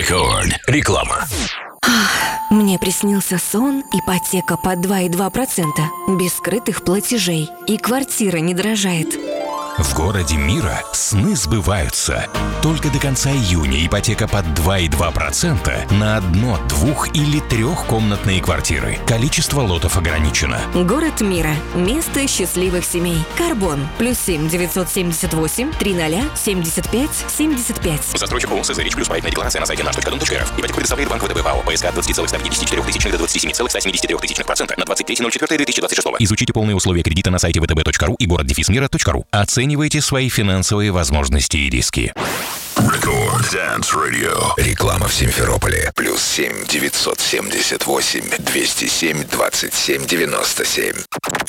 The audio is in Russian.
Рекорд. Реклама. Мне приснился сон, ипотека под 2,2%, без скрытых платежей, и квартира не дорожает. В городе Мира сны сбываются. Только до конца июня ипотека под 2,2% на 1-, 2- или 3-комнатные квартиры. Количество лотов ограничено. Город Мира. Место счастливых семей. Карбон. +7 978 300 75 75. Застройщик ООО «СЗ Рич Плюс». Проектная декларация на сайте наш.дом.рф. Ипотеку предоставляет Банк ВТБ ПАО. ПСК от 20,154 тысячных до 27,173% на 23.04.2026. Изучите полные условия кредита на сайте vtb.ru и город-мира.ру. Оценивайте свои финансовые возможности и риски. Рекорд Dance Radio. Реклама в Симферополе. +7 978 207 27 97.